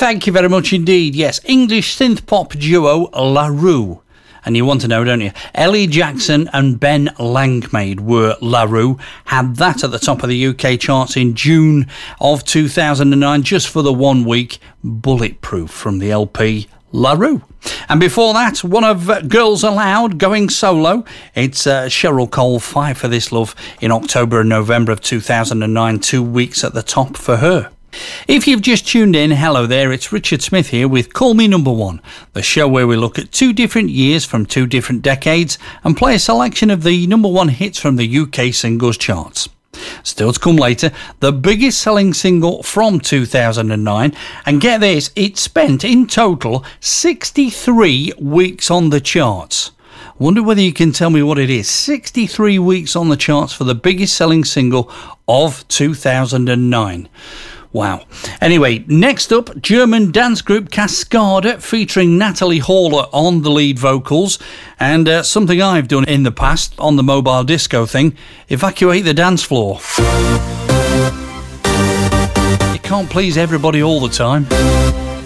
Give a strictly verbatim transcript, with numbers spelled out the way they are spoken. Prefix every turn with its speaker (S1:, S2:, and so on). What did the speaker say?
S1: Thank you very much indeed. Yes, English synth-pop duo La Roux. And you want to know, don't you? Ellie Jackson and Ben Langmaid were La Roux. Had that at the top of the U K charts in June of two thousand nine, just for the one week. Bulletproof from the L P La Roux. And before that, one of uh, Girls Aloud going solo. It's uh, Cheryl Cole, Fight for This Love, in October and November of two thousand nine. Two weeks at the top for her. If you've just tuned in, hello there, it's Richard Smith here with Call Me Number One, the show where we look at two different years from two different decades and play a selection of the number one hits from the U K singles charts. Still to come later, the biggest selling single from two thousand nine, and get this, it spent in total sixty-three weeks on the charts. Wonder whether you can tell me what it is. sixty-three weeks on the charts for the biggest selling single of two thousand nine. Wow. Anyway, next up, German dance group Cascada featuring Natalie Haller on the lead vocals, and uh, something I've done in the past on the mobile disco thing, evacuate the dance floor. You can't please everybody all the time.